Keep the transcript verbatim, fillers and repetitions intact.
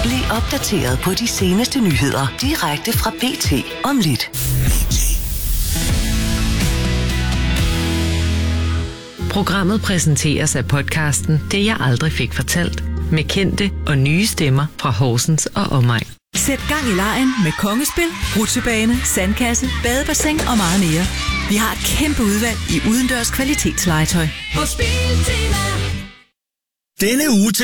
Bliv opdateret på de seneste nyheder direkte fra B T om lidt. Programmet præsenteres af podcasten Det jeg aldrig fik fortalt, med kendte og nye stemmer fra Horsens og omegn. Sæt gang i legen med kongespil, rutsjebane, sandkasse, badebassin og meget mere. Vi har et kæmpe udvalg i udendørs kvalitetslegetøj. På Spiltema. Denne uge til